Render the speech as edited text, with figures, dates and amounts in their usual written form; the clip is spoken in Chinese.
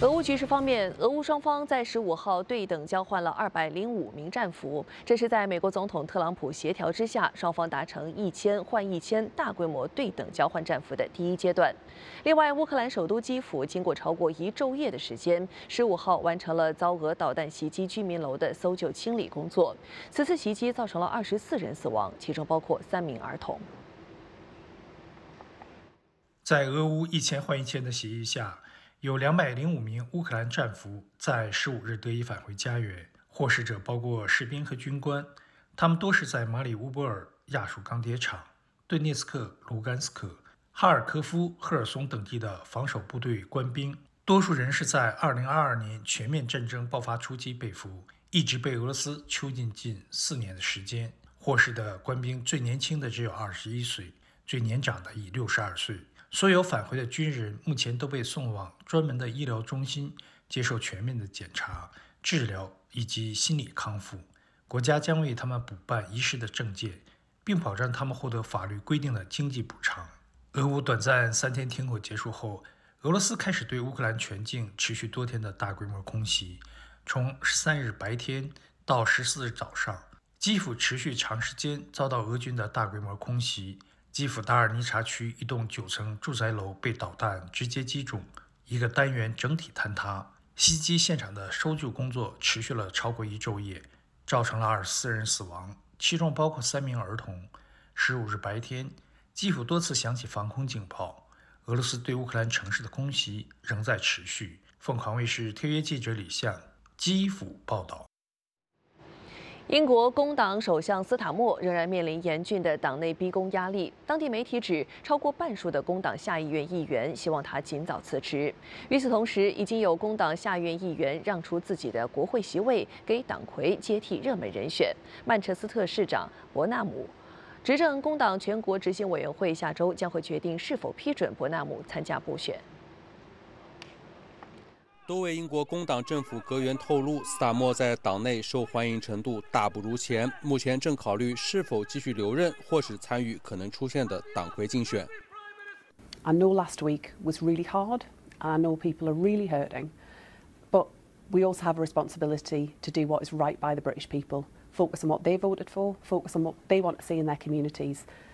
俄乌局势方面，俄乌双方在15号对等交换了205名战俘，这是在美国总统特朗普协调之下，双方达成1000换1000大规模对等交换战俘的第一阶段。另外，乌克兰首都基辅经过超过1昼夜的时间，15号完成了遭俄导弹袭击居民楼的搜救清理工作。此次袭击造成了24人死亡，其中包括3名儿童。 在俄乌1000换1000的协议下，有205名乌克兰战俘在15日得以返回家园。获释者包括士兵和军官，他们多是在马里乌波尔亚速钢铁厂、顿涅茨克、卢甘斯克、哈尔科夫、赫尔松等地的防守部队官兵。多数人是在2022年全面战争爆发初期被俘，一直被俄罗斯囚禁近4年的时间。获释的官兵最年轻的只有21岁，最年长的已62岁。所有返回的军人目前都被送往专门的医疗中心，接受全面的检查、治疗以及心理康复。国家将为他们补办遗失的证件，并保障他们获得法律规定的经济补偿。俄乌短暂3天停火结束后，俄罗斯开始对乌克兰全境持续多天的大规模空袭。从13日白天到14日早上，基辅持续长时间遭到俄军的大规模空袭。基辅达尔尼察区一栋9层住宅楼被导弹直接击中，一个单元整体坍塌。袭击现场的搜救工作持续了超过1昼夜，造成了24人死亡，其中包括3名儿童。15日白天，基辅多次响起防空警报。俄罗斯对乌克兰城市的空袭仍在持续。凤凰卫视特约记者李向基辅报道。 英国工党首相斯塔默仍然面临严峻的党内逼宫压力。当地媒体指，超过半数的工党下议院议员希望他尽早辞职。与此同时，已经有工党下院议员让出自己的国会席位给党魁接替热门人选曼彻斯特市长伯纳姆。执政工党全国执行委员会下周将会决定是否批准伯纳姆参加补选。 多位英国工党政府阁员透露，斯塔默在党内受欢迎程度大不如前，目前正考虑是否继续留任，或是参与可能出现的党魁竞选。 I know last week was really hard, and I know people are really hurting, but we also have a responsibility to do what is right by the British people, focus on what they voted for, focus on what they want to see in their communities.